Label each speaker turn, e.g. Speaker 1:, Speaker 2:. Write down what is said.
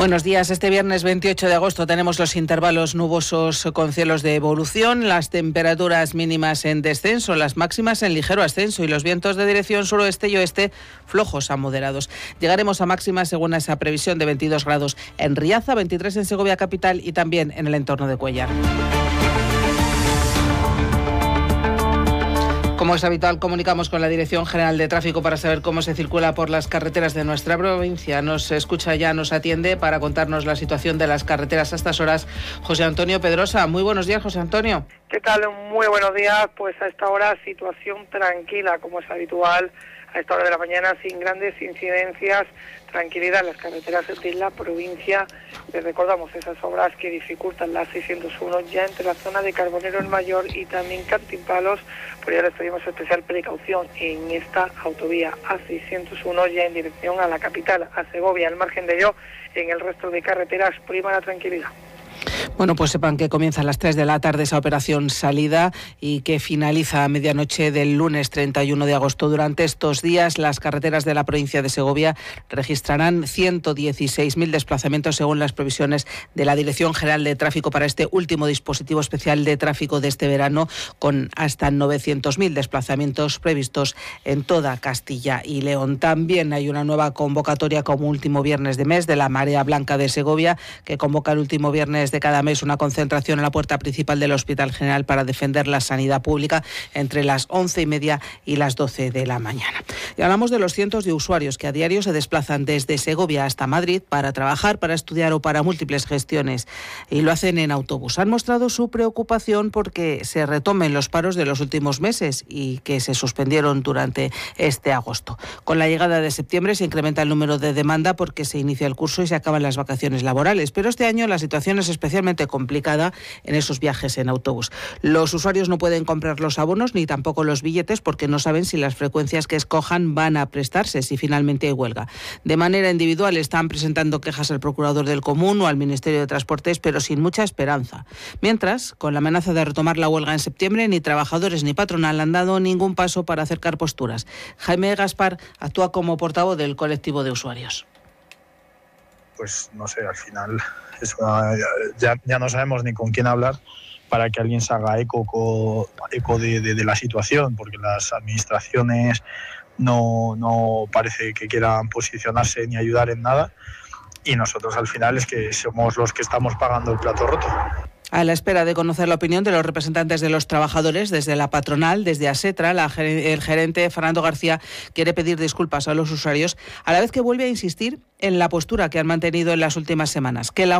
Speaker 1: Buenos días. Este viernes 28 de agosto tenemos los intervalos nubosos con cielos de evolución, las temperaturas mínimas en descenso, las máximas en ligero ascenso y los vientos de dirección suroeste y oeste flojos a moderados. Llegaremos a máximas según esa previsión de 22 grados en Riaza, 23 en Segovia capital y también en el entorno de Cuéllar. Como es habitual, comunicamos con la Dirección General de Tráfico para saber cómo se circula por las carreteras de nuestra provincia. Nos escucha ya, nos atiende para contarnos la situación de las carreteras a estas horas José Antonio Pedrosa. Muy buenos días, José Antonio.
Speaker 2: ¿Qué tal? Muy buenos días. Pues a esta hora situación tranquila, como es habitual, a esta hora de la mañana, sin grandes incidencias, tranquilidad en las carreteras de la provincia. Les recordamos esas obras que dificultan la 601 ya entre la zona de Carbonero el Mayor y también Cantimpalos, pero ya les pedimos especial precaución en esta autovía A601 ya en dirección a la capital, a Segovia. Al margen de ello, en el resto de carreteras prima la tranquilidad.
Speaker 1: Bueno, pues sepan que comienza a las 3 de la tarde esa operación salida y que finaliza a medianoche del lunes 31 de agosto. Durante estos días, las carreteras de la provincia de Segovia registrarán 116.000 desplazamientos según las previsiones de la Dirección General de Tráfico para este último dispositivo especial de tráfico de este verano, con hasta 900.000 desplazamientos previstos en toda Castilla y León. También hay una nueva convocatoria como último viernes de mes de la Marea Blanca de Segovia, que convoca el último viernes de cada mes una concentración en la puerta principal del Hospital General para defender la sanidad pública entre las 11:30 y las 12 de la mañana. Y hablamos de los cientos de usuarios que a diario se desplazan desde Segovia hasta Madrid para trabajar, para estudiar o para múltiples gestiones, y lo hacen en autobús. Han mostrado su preocupación porque se retomen los paros de los últimos meses y que se suspendieron durante este agosto. Con la llegada de septiembre se incrementa el número de demanda porque se inicia el curso y se acaban las vacaciones laborales, pero este año la situación es especialmente complicada en esos viajes en autobús. Los usuarios no pueden comprar los abonos ni tampoco los billetes porque no saben si las frecuencias que escojan van a prestarse si finalmente hay huelga. De manera individual están presentando quejas al Procurador del Común o al Ministerio de Transportes, pero sin mucha esperanza. Mientras, con la amenaza de retomar la huelga en septiembre, ni trabajadores ni patronal han dado ningún paso para acercar posturas. Jaime Gaspar actúa como portavoz del colectivo de usuarios.
Speaker 3: Pues no sé, al final ya no sabemos ni con quién hablar para que alguien se haga eco de la situación, porque las administraciones no parece que quieran posicionarse ni ayudar en nada, y nosotros al final es que somos los que estamos pagando el plato roto.
Speaker 1: A la espera de conocer la opinión de los representantes de los trabajadores, desde la patronal, desde ASETRA, el gerente Fernando García quiere pedir disculpas a los usuarios, a la vez que vuelve a insistir en la postura que han mantenido en las últimas semanas, que la